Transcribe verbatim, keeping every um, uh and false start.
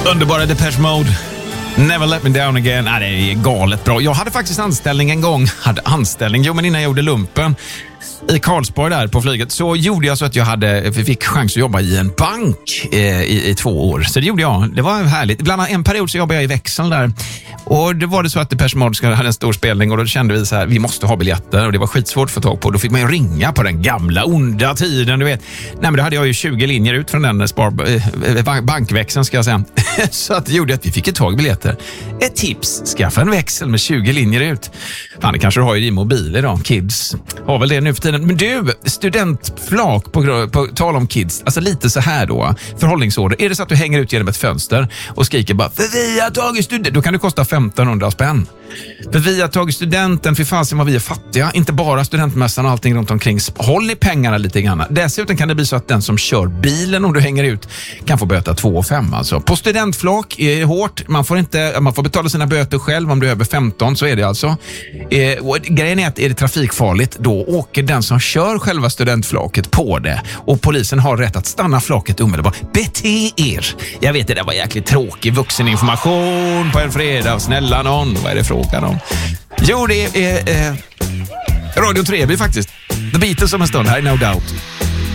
Underbara Depeche Mode. Never let me down again. Nej, det är galet bra. Jag hade faktiskt anställning en gång. Hade anställning? Jo, men innan jag gjorde lumpen i Karlsborg där på flyget så gjorde jag så att jag hade, fick chans att jobba i en bank eh, i, i två år. Så det gjorde jag. Det var härligt. Bland annat en period så jobbade jag i växeln där. Och det var det så att Depeche Mode hade en stor spelning och då kände vi så här, vi måste ha biljetter och det var skitsvårt att få tag på. Då fick man ju ringa på den gamla onda tiden, du vet. Nej, men då hade jag ju tjugo linjer ut från den spar, eh, bankväxeln ska jag säga. Så att det gjorde att vi fick ett tag biljetter. Ett tips, skaffa en växel med tjugo linjer ut. Fan, det kanske du har ju i mobil idag, kids. Har väl det nu för tiden. Men du, studentflak på, på tal om kids. Alltså lite så här då. Förhållningsorder. Är det så att du hänger ut genom ett fönster och skriker bara, för vi har tagit student. Då kan det kosta femtonhundra spänn. För vi har tagit studenten, för fan som vad vi är fattiga. Inte bara studentmässan och allting runt omkring. Håll i pengarna lite grann. Dessutom kan det bli så att den som kör bilen om du hänger ut kan få böta två fem alltså. På studentflak är det hårt. Man får, inte, man får betala sina böter själv om du är över femton, så är det alltså. Eh, och grejen är att är det trafikfarligt, då åker den som kör själva studentflaket på det. Och polisen har rätt att stanna flaket omedelbart. Bete er! Jag vet, det där var jäkligt tråkig vuxeninformation på en fredag. Snälla någon, vad är det frågan om? Jo, det är eh, Radio tre faktiskt. The Beatles om en stund här, no doubt.